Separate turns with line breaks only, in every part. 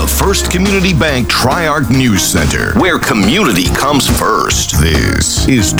First Community Bank Tri-Arc News Center, where community comes first. This is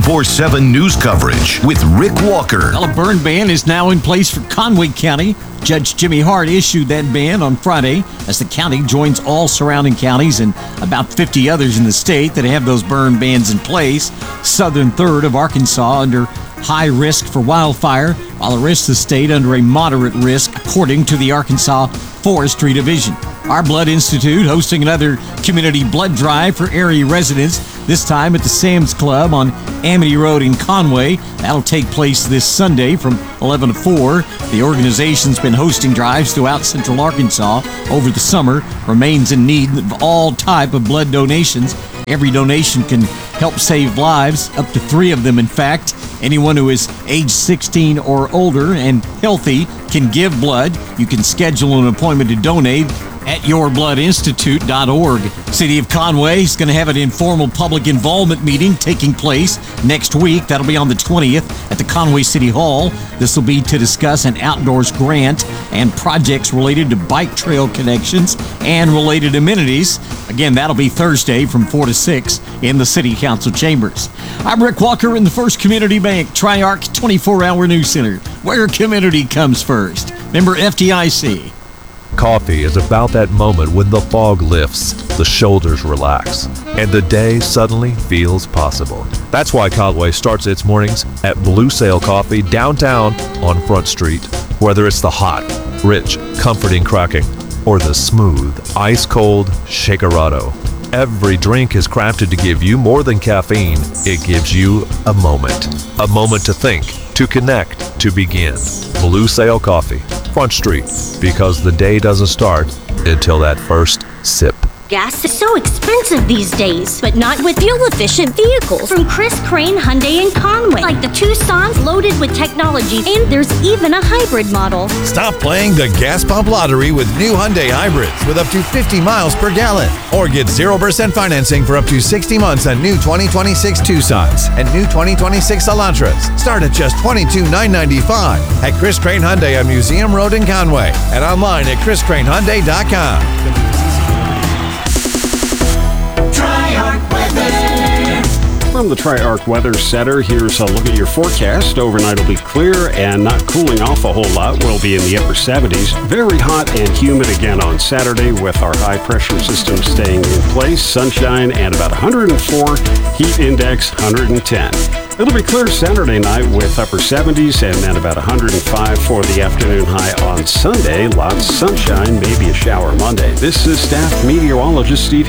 24/7 news coverage with Rick Walker.
Well, a burn ban is now in place for Conway County. Judge Jimmy Hart issued that ban on Friday as the county joins all surrounding counties and about 50 others in the state that have those burn bans in place. Southern third of Arkansas under high risk for wildfire, while the rest of the state under a moderate risk, according to the Arkansas Forestry Division. Our Blood Institute hosting another community blood drive for area residents, this time at the Sam's Club on Amity Road in Conway. That'll take place this Sunday from 11 to 4. The organization's been hosting drives throughout central Arkansas over the summer, remains in need of all type of blood donations. Every donation can help save lives, up to 3 of them in fact. Anyone who is age 16 or older and healthy can give blood. You can schedule an appointment to donate at yourbloodinstitute.org. City of Conway is going to have an informal public involvement meeting taking place next week. That'll be on the 20th at the Conway City Hall. This will be to discuss an outdoors grant and projects related to bike trail connections and related amenities. Again, that'll be Thursday from 4 to 6 in the City Council chambers. I'm Rick Walker in the First Community Bank Tri-Arc 24-hour news center, where community comes first. Member FDIC.
Coffee is about that moment when the fog lifts, the shoulders relax, and the day suddenly feels possible. That's why Conway starts its mornings at Blue Sail Coffee downtown on Front Street. Whether it's the hot, rich, comforting cracking, or the smooth, ice-cold Shakerado, every drink is crafted to give you more than caffeine. It gives you a moment to think, to connect, to begin. Blue Sail Coffee, Front Street, because the day doesn't start until that first sip.
Gas is so expensive these days, but not with fuel-efficient vehicles from Chris Crane Hyundai in Conway, like the Tucson's loaded with technology, and there's even a hybrid model.
Stop playing the gas pump lottery with new Hyundai hybrids with up to 50 miles per gallon, or get 0% financing for up to 60 months on new 2026 Tucsons and new 2026 Elantras. Start at just $22,995 at Chris Crane Hyundai on Museum Road in Conway and online at chriscranehyundai.com.
From the Tri-Arc Weather Center, here's a look at your forecast. Overnight will be clear and not cooling off a whole lot. We'll be in the upper 70s. Very hot and humid again on Saturday with our high-pressure system staying in place. Sunshine and about 104. Heat index 110. It'll be clear Saturday night with upper 70s and then about 105 for the afternoon high on Sunday. Lots of sunshine, maybe a shower Monday. This is staff meteorologist Steve